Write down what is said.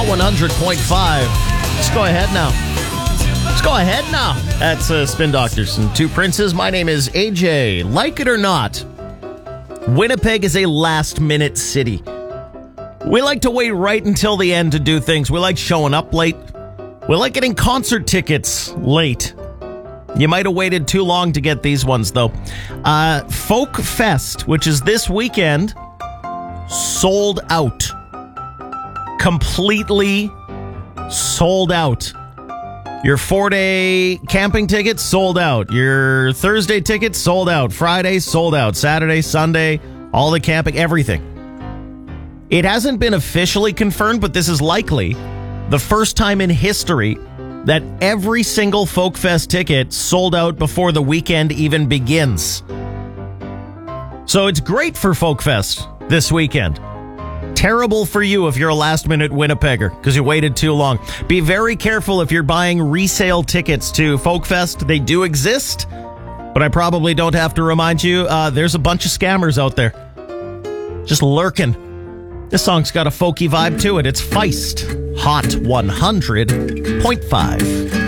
100.5. Let's go ahead now. That's Spin Doctors and Two Princes. My name is AJ. Like it or not, Winnipeg is a last-minute city. We like to wait right until the end to do things. We like showing up late. We like getting concert tickets late. You might have waited too long to get these ones, though. Folk Fest, which is this weekend, sold out. Completely sold out. Your 4-day camping tickets sold out. Your Thursday tickets sold out. Friday sold out. Saturday, Sunday, all the camping, everything. It hasn't been officially confirmed, but this is likely the first time in history that every single Folk Fest ticket sold out before the weekend even begins. So it's great for Folk Fest this weekend. Terrible for you if you're a last-minute Winnipegger because you waited too long. Be very careful if you're buying resale tickets to Folk Fest. They do exist, but I probably don't have to remind you, there's a bunch of scammers out there just lurking. This song's got a folky vibe to it. It's Feist, Hot 100.5.